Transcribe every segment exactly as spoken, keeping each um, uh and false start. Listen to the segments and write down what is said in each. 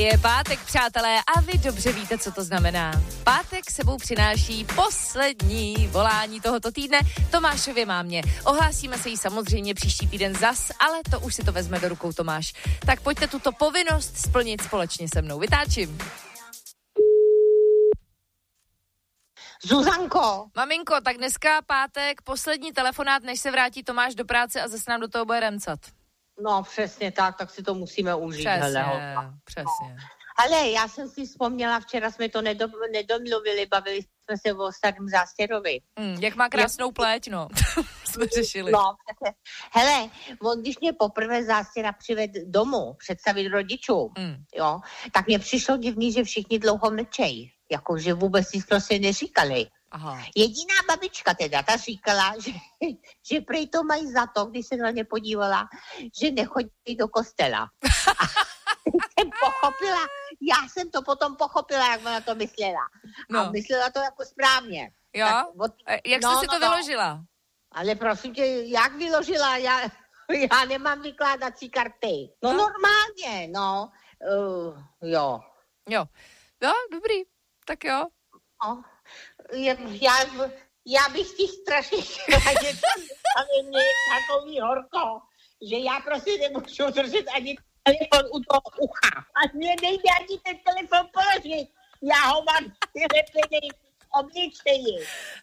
Je pátek, přátelé, a vy dobře víte, co to znamená. Pátek sebou přináší poslední volání tohoto týdne Tomášově mámě. Ohlásíme se jí samozřejmě příští týden zas, ale to už si to vezme do rukou Tomáš. Tak pojďte tuto povinnost splnit společně se mnou. Vytáčím. Zuzanko. Maminko, tak dneska pátek, poslední telefonát, než se vrátí Tomáš do práce a zase nám do toho bude remcat. No přesně tak, tak si to musíme užít. Přesně, hele, přesně. No. Ale já jsem si vzpomněla, včera jsme to nedo, nedomluvili, bavili jsme se o starém Zástěrovi. Mm, jak má krásnou pleť, no. jsme řešili. No, hele, on když mě poprvé Zástěra přived domů, představit rodičům, mm. jo, tak mě přišlo divný, že všichni dlouho mlčejí. Jako, že vůbec nic prostě neříkali. Aha. Jediná babička teda, ta říkala, že, že prej to mají za to, když se na ně podívala, že nechodí do kostela. A jsem pochopila, já jsem to potom pochopila, jak ona to myslela. No. A myslela to jako správně. Jo? Tak, od... Jak jste no, si to no, vyložila? No. Ale prosím tě, jak vyložila? Já, já nemám vykládací karty. No, no. normálně, no. Uh, jo. Jo. Jo, dobrý. Tak jo. No. Já, já bych ti strašně chtěla, že tam je mě takový horko, že já prostě nemůžu držet ani telefon u toho ucha. A mě nejde ani ten telefon položit. Já ho mám vylepený obličeji.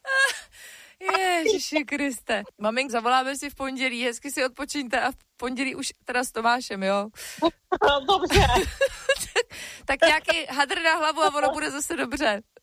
Ježiši Kriste. Mamink, zavoláme si v pondělí, hezky si odpočiňte a v pondělí už teda s Tomášem, jo? No, dobře. Tak nějaký hadr na hlavu a ono bude zase dobře.